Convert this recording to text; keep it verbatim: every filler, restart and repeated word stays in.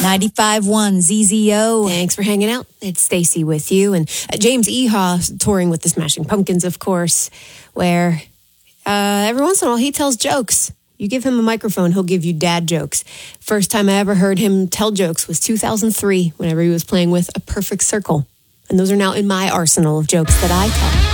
ninety-five one Z Z O. Thanks for hanging out. It's Stacy with you. And uh, James Iha touring with the Smashing Pumpkins, of course, where uh, every once in a while he tells jokes. You give him a microphone, he'll give you dad jokes. First time I ever heard him tell jokes was two thousand three, whenever he was playing with A Perfect Circle. And those are now in my arsenal of jokes that I tell.